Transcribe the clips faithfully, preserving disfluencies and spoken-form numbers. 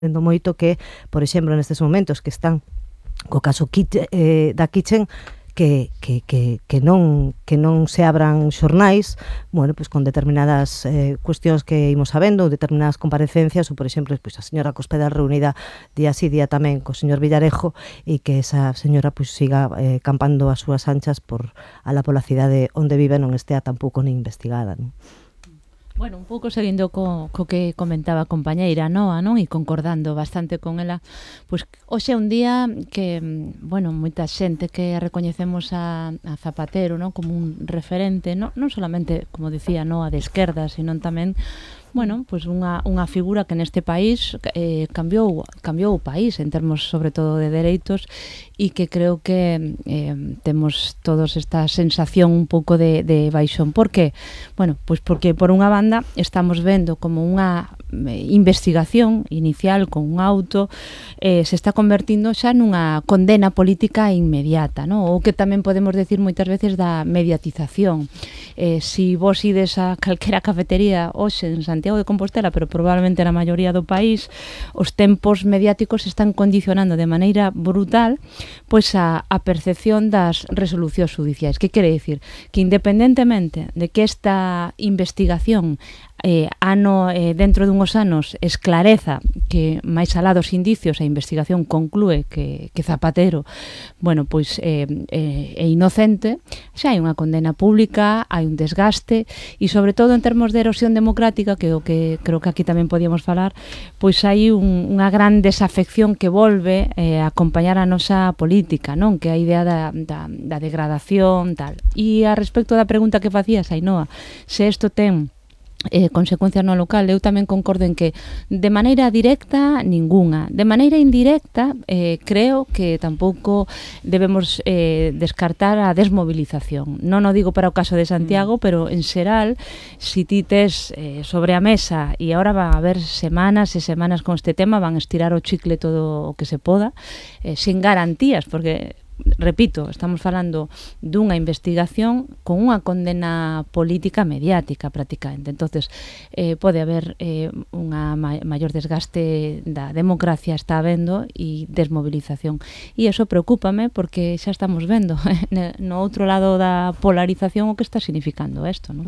Vendo moito que, por exemplo, nestes momentos que están co caso Kit, eh, da Kitchen, que, que, que, que, non, que non se abran xornais, bueno, pues con determinadas eh, cuestións que imos sabendo, ou determinadas comparecencias, ou, por exemplo, pues, a señora Cospedal reunida día sí día tamén co señor Villarejo, e que esa señora pues, siga eh, campando as súas anchas por a la polacidade onde vive non estea tampouco nin investigada, non? Bueno, un pouco seguindo co, co que comentaba a compañeira Noa, non? E concordando bastante con ela, pois hoxe é un día que, bueno, moita xente que recoñecemos a, a Zapatero, non? Como un referente, non, non solamente, como decía Noa, de esquerda, sino tamén, bueno, pois unha, unha figura que neste país eh, cambiou, cambiou o país en termos sobre todo de dereitos, e que creo que eh, temos todos esta sensación un pouco de, de baixón. Por que? Bueno, pois porque por unha banda estamos vendo como unha investigación inicial con un auto eh, se está convertindo xa nunha condena política inmediata, non? O que tamén podemos decir moitas veces da mediatización. Eh, si vos ides a calquera cafetería hoxe en Santiago de Compostela, pero probablemente na maioría do país, os tempos mediáticos están condicionando de maneira brutal pois a, a percepción das resolucións judiciais. Que quere dicir? Que independentemente de que esta investigación Eh, ano, eh, dentro dunhos anos esclareza que máis alá dos indicios a investigación conclúe que, que Zapatero, bueno, pois eh, eh, é inocente, xa hai unha condena pública, hai un desgaste, e sobre todo en termos de erosión democrática, que o que creo que aquí tamén podíamos falar, pois hai un, unha gran desafección que volve eh, a acompañar a nosa política, non? Que a idea da, da, da degradación, tal. E a respecto da pregunta que facías, Ainhoa, se isto ten Eh, consecuencias no local, eu tamén concordo en que de maneira directa ningunha, de maneira indirecta eh, creo que tampouco debemos eh, descartar a desmovilización. Non o digo para o caso de Santiago, mm. pero en xeral, si ti tes eh, sobre a mesa e agora van a haber semanas e semanas con este tema, van a estirar o chicle todo o que se poda, eh, sin garantías, porque repito, estamos falando dunha investigación con unha condena política mediática prácticamente. Entonces, eh, pode haber eh, unha ma maior desgaste da democracia, está habendo, e desmovilización. E iso preocúpame porque xa estamos vendo no outro lado da polarización o que está significando isto, non?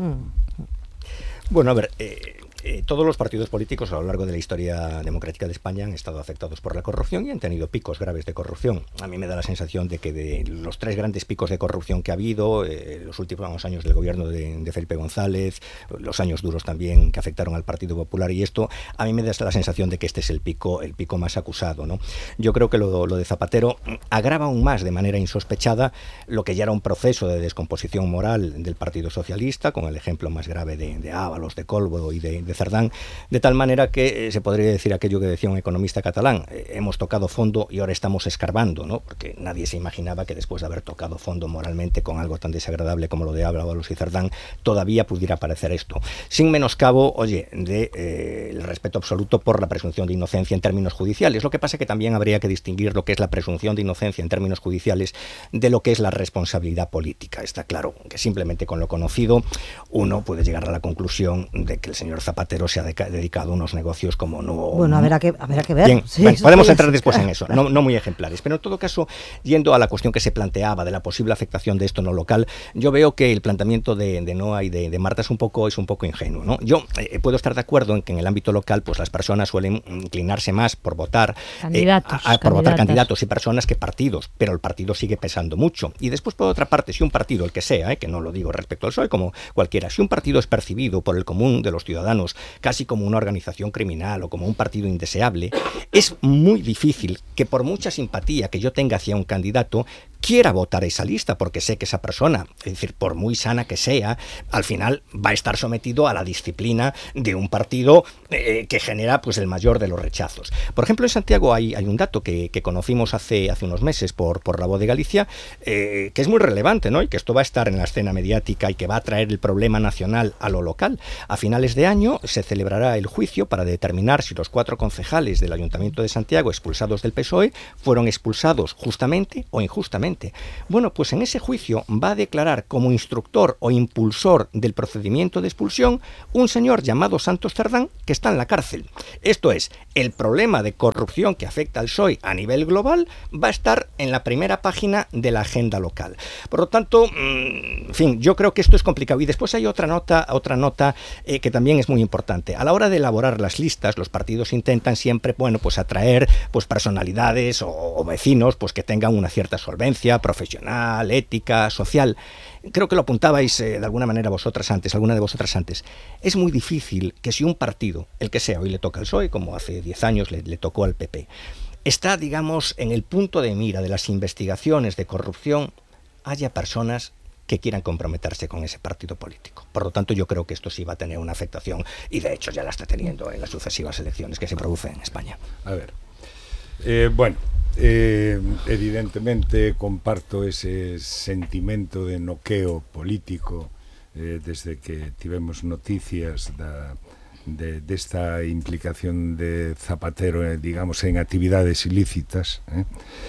Bueno, a ver, eh, Eh, todos los partidos políticos a lo largo de la historia democrática de España han estado afectados por la corrupción y han tenido picos graves de corrupción. A mí me da la sensación de que de los tres grandes picos de corrupción que ha habido, eh, los últimos años del gobierno de, de Felipe González, los años duros también que afectaron al Partido Popular, y esto, a mí me da la sensación de que este es el pico, el pico más acusado, ¿no? Yo creo que lo, lo de Zapatero agrava aún más de manera insospechada lo que ya era un proceso de descomposición moral del Partido Socialista, con el ejemplo más grave de, de Ábalos, de Colbo y de, de Cerdán, de tal manera que eh, se podría decir aquello que decía un economista catalán, eh, hemos tocado fondo y ahora estamos escarbando, ¿no? Porque nadie se imaginaba que después de haber tocado fondo moralmente con algo tan desagradable como lo de Ábalos y Cerdán, todavía pudiera aparecer esto. Sin menoscabo, oye, de eh, el respeto absoluto por la presunción de inocencia en términos judiciales. Lo que pasa es que también habría que distinguir lo que es la presunción de inocencia en términos judiciales de lo que es la responsabilidad política. Está claro que simplemente con lo conocido uno puede llegar a la conclusión de que el señor Zapatero se ha dedicado a unos negocios como no... Bueno, habrá que, habrá que ver. Bien, sí, bueno, podemos entrar sí, después claro, en eso, claro. no, no muy ejemplares, pero en todo caso, yendo a la cuestión que se planteaba de la posible afectación de esto en lo local, yo veo que el planteamiento de, de Noa y de, de Marta es un poco, es un poco ingenuo, ¿no? Yo eh, puedo estar de acuerdo en que en el ámbito local pues las personas suelen inclinarse más por votar candidatos, eh, a, a, por votar candidatos y personas que partidos, pero el partido sigue pesando mucho. Y después, por otra parte, si un partido, el que sea, eh, que no lo digo respecto al P S O E, como cualquiera, si un partido es percibido por el común de los ciudadanos casi como una organización criminal o como un partido indeseable, es muy difícil que por mucha simpatía que yo tenga hacia un candidato quiera votar esa lista, porque sé que esa persona, es decir, por muy sana que sea, al final va a estar sometido a la disciplina de un partido eh, que genera pues el mayor de los rechazos. Por ejemplo, en Santiago hay, hay un dato que, que conocimos hace, hace unos meses por, por La Voz de Galicia, eh, que es muy relevante, ¿no? Y que esto va a estar en la escena mediática y que va a traer el problema nacional a lo local. A finales de año, se celebrará el juicio para determinar si los cuatro concejales del Ayuntamiento de Santiago expulsados del P S O E fueron expulsados justamente o injustamente. Bueno, pues en ese juicio va a declarar como instructor o impulsor del procedimiento de expulsión un señor llamado Santos Cerdán, que está en la cárcel. Esto es, el problema de corrupción que afecta al P S O E a nivel global va a estar en la primera página de la agenda local. Por lo tanto, mmm, en fin, yo creo que esto es complicado. Y después hay otra nota, otra nota eh, que también es muy importante. A la hora de elaborar las listas, los partidos intentan siempre, bueno, pues atraer pues personalidades o, o vecinos pues que tengan una cierta solvencia profesional, ética, social. Creo que lo apuntabais eh, de alguna manera vosotras antes, alguna de vosotras antes. Es muy difícil que si un partido, el que sea, hoy le toca al P S O E, como hace diez años le, le tocó al P P, está, digamos, en el punto de mira de las investigaciones de corrupción, haya personas que quieran comprometerse con ese partido político. Por lo tanto, yo creo que esto sí va a tener una afectación, y de hecho ya la está teniendo en las sucesivas elecciones que se producen en España. A ver, eh, bueno, eh, evidentemente comparto ese sentimento de noqueo político eh, desde que tivemos noticias da, de, desta implicación de Zapatero, eh, digamos, en actividades ilícitas. Eh.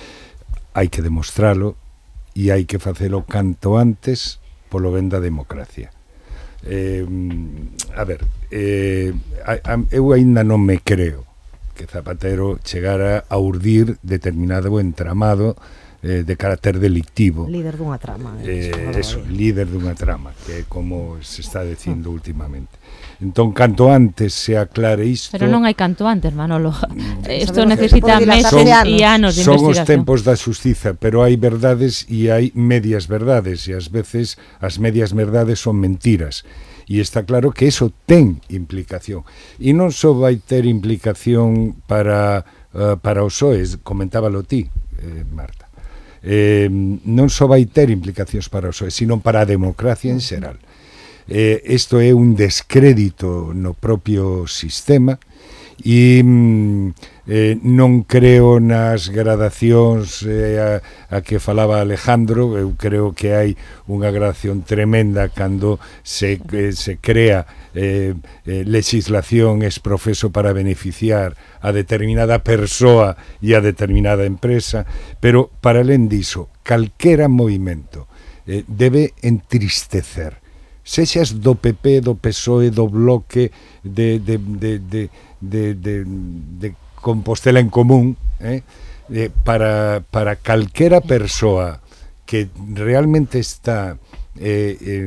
Hai que demostralo e hai que facelo canto antes polo ben da democracia. Eh, a ver, eh, a, a, eu aínda non me creo que Zapatero chegara a urdir determinado entramado eh, de carácter delictivo. Líder dunha trama. Eh, eso, líder dunha trama, que é como se está dicindo ah. últimamente. Entón, canto antes se aclare isto... Pero non hai canto antes, Manolo. Isto necesita meses e anos de investigación. Son os tempos da xustiza, pero hai verdades e hai medias verdades, e ás veces as medias verdades son mentiras. E está claro que eso ten implicación. E non só vai ter implicación para, uh, para os P S O E, comentábalo ti, eh, Marta. Eh, non só vai ter implicacións para os P S O E, sino para a democracia en xeral. Eh, isto é un descrédito no propio sistema e mm, eh, non creo nas gradacións eh, a, a que falaba Alejandro. Eu creo que hai unha gradación tremenda cando se, eh, se crea eh, eh, legislación ex profeso para beneficiar a determinada persoa e a determinada empresa, pero para alén diso, calquera movimento eh, debe entristecer, sexas do P P, do P S O E, do Bloque, de, de, de, de, de, de, de Compostela en Común, eh, eh, para, para calquera persoa que realmente está eh, eh,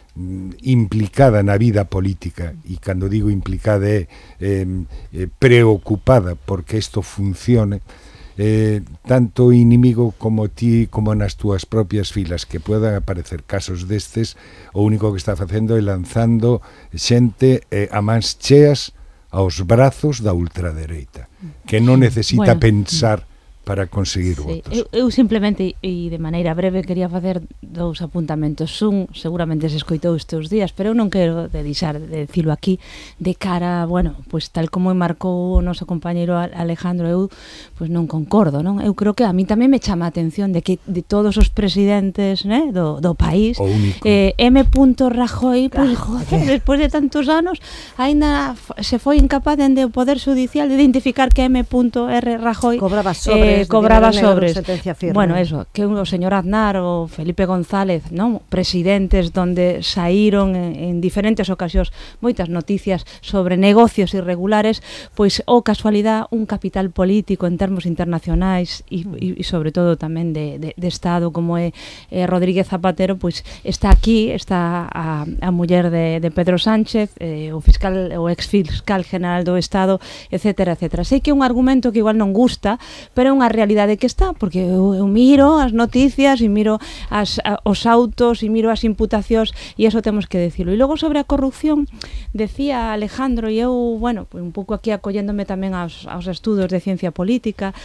implicada na vida política, e cando digo implicada é eh, eh, preocupada porque isto funcione, Eh, tanto inimigo como ti, como nas túas propias filas, que puedan aparecer casos destes, o único que está facendo é lanzando xente eh, a mans cheas aos brazos da ultradereita, que non necesita bueno, pensar para conseguir sí, votos. Eu, eu simplemente, e de maneira breve, quería facer dous apuntamentos. Un, seguramente se escoitou estes días, pero eu non quero de deixar de decirlo aquí, de cara, bueno, pues tal como marcou o noso compañeiro Alejandro, eu pues non concordo, non? Eu creo que a mí tamén me chama a atención de que de todos os presidentes, né, do, do país, eh, M. Rajoy, pues, joder, despois de tantos anos, aínda se foi incapaz de o Poder Judicial de identificar que M. R. Rajoy cobraba sobre Eh, cobraba sobres. Firme. Bueno, eso, que o señor Aznar ou Felipe González, non, presidentes donde saíron en, en diferentes ocasións moitas noticias sobre negocios irregulares, pois o casualidade un capital político en termos internacionais e, e, e sobre todo tamén de, de, de Estado como é eh, Rodríguez Zapatero, pois está aquí, está a, a muller de, de Pedro Sánchez, eh, o fiscal, o ex fiscal general do Estado, etcétera, etcétera. Sei que é un argumento que igual non gusta, pero é unha realidade que está, porque eu, eu miro as noticias e miro as, a, os autos e miro as imputacións e eso temos que decirlo. E logo sobre a corrupción, decía Alejandro, e eu, bueno, pues un pouco aquí acollendome tamén aos, aos estudos de ciencia política,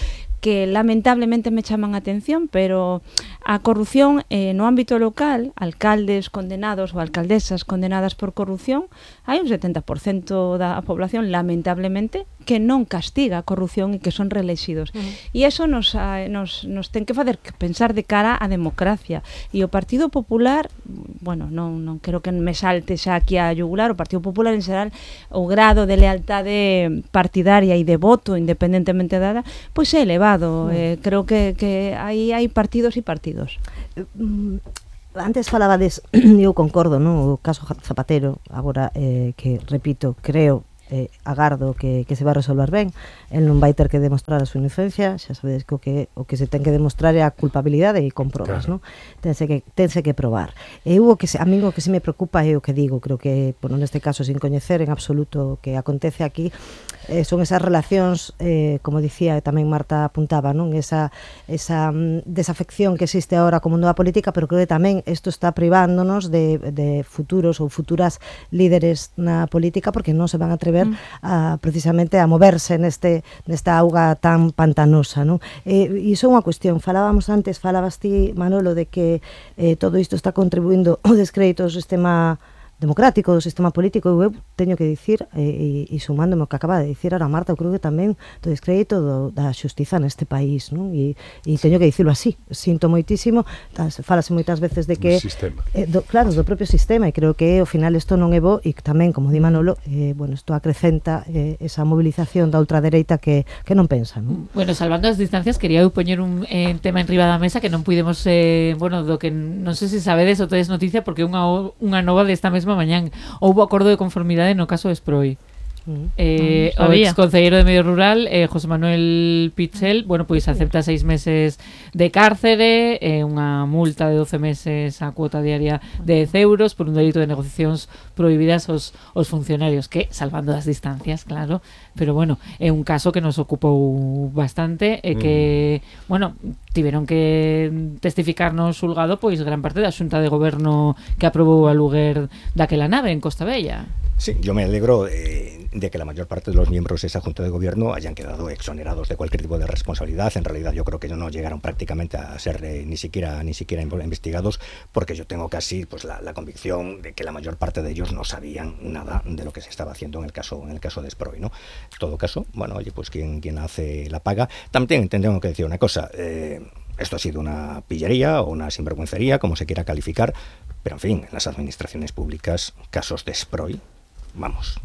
que lamentablemente me chaman a atención, pero a corrupción eh, no ámbito local, alcaldes condenados ou alcaldesas condenadas por corrupción, hai un setenta por cento da población, lamentablemente, que non castiga a corrupción e que son reelexidos. Uh-huh. E iso nos, nos, nos ten que fazer pensar de cara á democracia. E o Partido Popular, bueno, non, non quero que me salte xa aquí a yugular, o Partido Popular en xeral, o grado de lealtade partidaria e de voto, independentemente dada, pois é elevado. Uh-huh. Eh, creo que, que aí hai partidos e partidos. Uh, Antes falabades, eu concordo, no? O caso Zapatero, agora eh, que, repito, creo eh, agardo que, que se va a resolver ben, el non vai ter que demostrar a súa inocencia, xa sabedes que o que, o que se ten que demostrar é a culpabilidade e con probas, claro. Non? Tense que, tense que probar. E o que se, a mí o que se me preocupa é o que digo, creo que, bueno, neste caso, sin coñecer en absoluto o que acontece aquí, eh, son esas relacións, eh, como dicía tamén Marta apuntaba, non? Esa, esa um, desafección que existe agora co mundo da política, pero creo que tamén isto está privándonos de, de futuros ou futuras líderes na política porque non se van a atrever a, precisamente a moverse neste nesta auga tan pantanosa, non? E iso é unha cuestión. Falábamos antes, falabas ti, Manolo, de que eh, todo isto está contribuindo ao descrédito do sistema democrático, do sistema político, e eu teño que dicir, e, e sumándome o que acaba de dicir ahora Marta, eu creo que tamén do descrédito do, da xustiza neste país, non? E, e teño que dicirlo así, sinto moitísimo, tas, falase moitas veces de que eh, do, claro, do propio sistema, e creo que ao final isto non é bo, e tamén, como di Manolo, eh, bueno, isto acrecenta eh, esa movilización da ultradereita que, que non pensa, non? Bueno, salvando as distancias, quería eu poñer un eh, tema en riba da mesa que non pudemos, eh, bueno, do que non sei se sabedes ou tedes noticia, porque unha, unha nova desta mesma mañán houbo acordo de conformidade no caso de Esproi. Uh-huh. Eh, uh-huh. O ex concelleiro de Medio Rural, eh, José Manuel Pichel, bueno, pois pues, acepta seis meses de cárcere, eh, unha multa de doce meses a cuota diaria de dez euros por un delito de negociacións prohibidas aos, aos funcionarios, que, salvando as distancias, claro, pero bueno, é un caso que nos ocupou bastante e que, mm. bueno, tiveron que testificar no xulgado pois gran parte da Xunta de Goberno que aprobou a luguer daquela nave en Costa Bella. Sí, yo me alegro eh, de que la mayor parte de los miembros de esa Junta de Gobierno hayan quedado exonerados de cualquier tipo de responsabilidad. En realidad yo creo que no llegaron prácticamente a ser eh, ni siquiera ni siquiera investigados, porque yo tengo casi pues la, la convicción de que la mayor parte de ellos no sabían nada de lo que se estaba haciendo en el caso en el caso de Esproi, ¿no? En todo caso, bueno, oye, pues quien, quien hace la paga. También tengo que decir una cosa, eh, esto ha sido una pillería o una sinvergüencería, como se quiera calificar, pero en fin, en las administraciones públicas, casos de Esproi, vamos,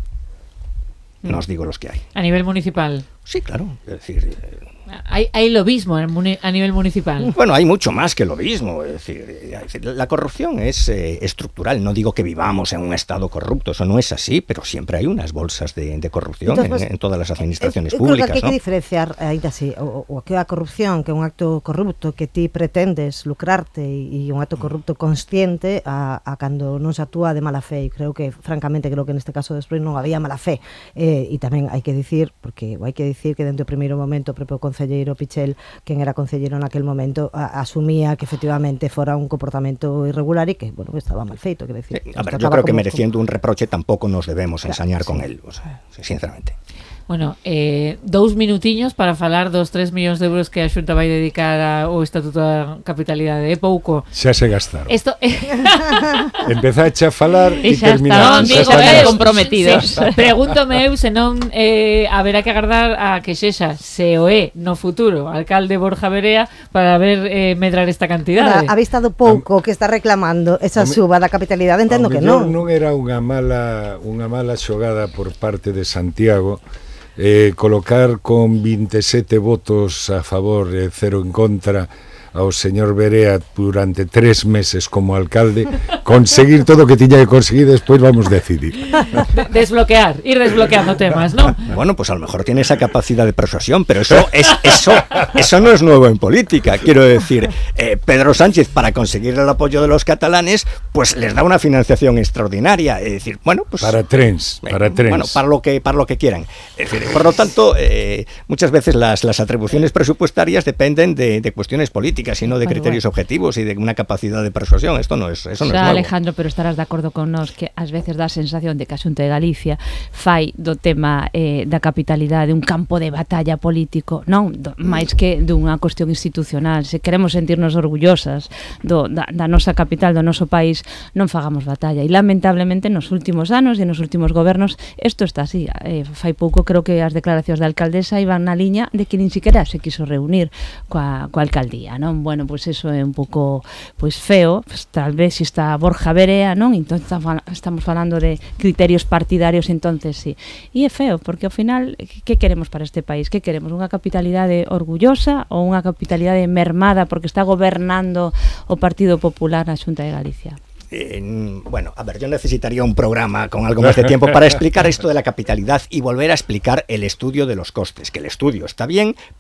no os digo los que hay. ¿A nivel municipal? Sí, claro, es decir... Eh, Hay, hay lobismo a nivel municipal. Bueno, hay mucho más que lobismo. Es decir, la corrupción es eh, estructural. No digo que vivamos en un estado corrupto, eso no es así, pero siempre hay unas bolsas de, de corrupción Entonces, en, en todas las administraciones eh, públicas. Creo que hai ¿no? que diferenciar ainda así, o, o que é a corrupción, que é un acto corrupto que ti pretendes lucrarte e, e un acto corrupto consciente a, a cando non se actúa de mala fe. E creo que, francamente, creo que neste caso de Esproi non había mala fe. Eh, e tamén hai que dicir, porque hai que dicir que dentro do primeiro momento o propio concelleiro Pichel, quen era concelleiro naquel momento, a, asumía que efectivamente fora un comportamento irregular e que, bueno, que estaba mal feito, que decir. Sí, a ver, yo creo que mereciendo como... un reproche tampouco nos debemos claro, ensañar sí. con él, o sea, sinceramente. Bueno, eh, dous minutiños para falar dos tres millóns de euros que a Xunta vai dedicar ao Estatuto da Capitalidade. É pouco. Xa se gastaron. Esto Empezache a falar e terminaron. Xa estaban comprometidos. Sí. Pregúntome eu se non eh, haberá que agardar a que sexa, se o é no futuro, alcalde Borja Verea para ver eh, medrar esta cantidade. Ha visto do pouco que está reclamando esa suba da capitalidade, entendo que non. Non era unha mala unha mala xogada por parte de Santiago. Eh, colocar con veintisiete votos a favor e eh, cero en contra ao señor Verea durante tres meses como alcalde, conseguir todo o que tiña que conseguir, despois vamos decidir. Desbloquear, ir desbloqueando temas, ¿no? Bueno, pues a lo mejor tiene esa capacidad de persuasión, pero eso es eso eso no es nuevo en política. Quiero decir, eh, Pedro Sánchez, para conseguir el apoyo de los catalanes, pues les da una financiación extraordinaria. Es decir, bueno, pues para trens, para eh, trens. Bueno, para lo que para lo que quieran. Es decir, por lo tanto, eh, muchas veces las las atribuciones presupuestarias dependen de, de cuestiones políticas. política, sino de Bueno, criterios bueno. objetivos y de una capacidad de persuasión. Esto no es, eso no Xa, es nuevo. Alejandro, pero estarás de acordo con nós que ás veces dá a sensación de que a Xunta de Galicia fai do tema eh, da capitalidade un campo de batalla político, non, do, máis que dunha cuestión institucional. Se queremos sentirnos orgullosas do, da, da nosa capital, do noso país, non fagamos batalla. E lamentablemente nos últimos anos e nos últimos gobernos isto está así. Eh, fai pouco creo que as declaracións da alcaldesa iban na liña de que nin siquiera se quiso reunir coa, coa alcaldía, non? Bueno, pois pues eso é un pouco pois feo, pues, tal vez si está Borja Verea, non? Entón estamos falando de criterios partidarios, entonces sí. E é feo, porque ao final que queremos para este país? Que queremos? Unha capitalidade orgullosa ou unha capitalidade mermada porque está gobernando o Partido Popular na Xunta de Galicia? Eh, bueno, a ver, yo necesitaría un programa con algo más de tiempo para explicar esto de la capitalidad y volver a explicar el estudio de los costes, que el estudio está bien,